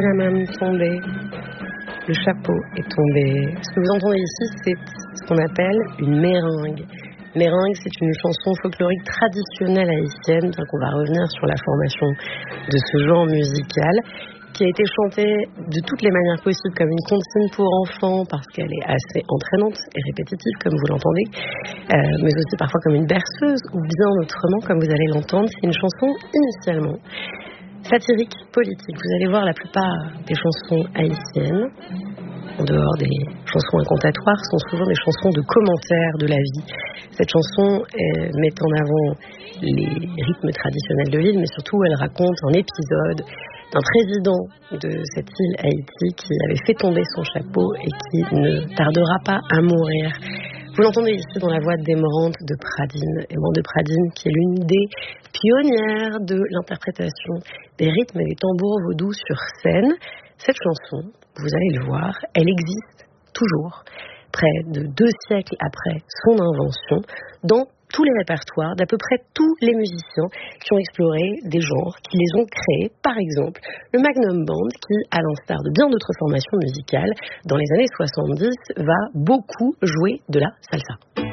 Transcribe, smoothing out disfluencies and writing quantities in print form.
Panamam tombé, le chapeau est tombé. Ce que vous entendez ici, c'est ce qu'on appelle une méringue. Méringue, c'est une chanson folklorique traditionnelle haïtienne, bien qu'on va revenir sur la formation de ce genre musical, qui a été chantée de toutes les manières possibles comme une comptine pour enfants, parce qu'elle est assez entraînante et répétitive, comme vous l'entendez, mais aussi parfois comme une berceuse, ou bien autrement, comme vous allez l'entendre. C'est une chanson initialement satirique, politique. Vous allez voir, la plupart des chansons haïtiennes, en dehors des chansons incantatoires, sont souvent des chansons de commentaires de la vie. Cette chanson met en avant les rythmes traditionnels de l'île, mais surtout elle raconte un épisode d'un président de cette île Haïti qui avait fait tomber son chapeau et qui ne tardera pas à mourir. Vous l'entendez ici dans la voix démorante de Pradine. Aimante de Pradine, qui est l'une des pionnières de l'interprétation des rythmes et des tambours vaudous sur scène. Cette chanson, vous allez le voir, elle existe toujours, près de 2 siècles après son invention, dans tous les répertoires d'à peu près tous les musiciens qui ont exploré des genres, qui les ont créés. Par exemple, le Magnum Band, qui, à l'instar de bien d'autres formations musicales, dans les années 70, va beaucoup jouer de la salsa.